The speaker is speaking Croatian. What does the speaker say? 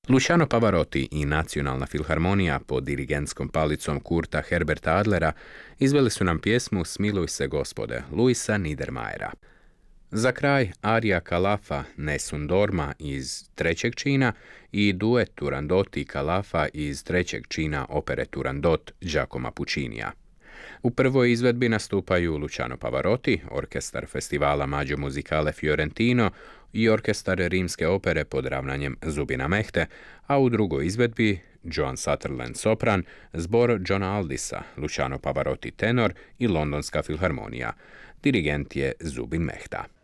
Luciano Pavarotti i Nacionalna filharmonija pod dirigentskom palicom Kurta Herberta Adlera izveli su nam pjesmu Smiluj se Gospode, Luisa Niedermayera. Za kraj arija Calafa Nessun Dorma iz trećeg čina i duet Turandot i Calafa iz trećeg čina opere Turandot Giacomo Puccinija. U prvoj izvedbi nastupaju Luciano Pavarotti, orkestar festivala Maggio Musicale Fiorentino i orkestar rimske opere pod ravnanjem Zubina Mehte, a u drugoj izvedbi Joan Sutherland sopran, zbor Johna Aldisa, Luciano Pavarotti tenor i Londonska filharmonija. Dirigent je Zubin Mehta.